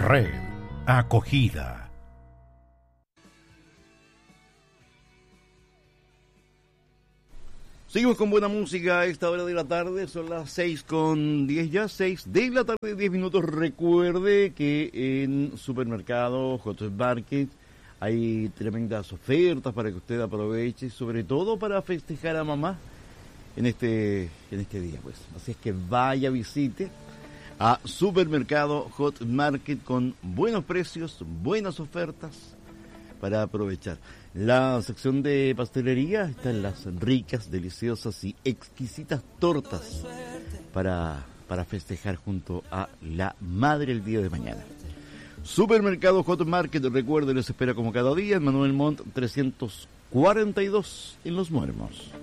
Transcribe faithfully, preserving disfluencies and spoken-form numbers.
Red, acogida. Seguimos con buena música a esta hora de la tarde, son las seis con diez ya, seis de la tarde, diez minutos. Recuerde que en Supermercado Hot Market hay tremendas ofertas para que usted aproveche, sobre todo para festejar a mamá en este, en este día, pues. Así es que vaya, visite a Supermercado Hot Market con buenos precios, buenas ofertas para aprovechar. La sección de pastelería están las ricas, deliciosas y exquisitas tortas para, para festejar junto a la madre el día de mañana. Supermercado Hot Market, recuerde, les espera como cada día en Manuel Montt trescientos cuarenta y dos en Los Muermos.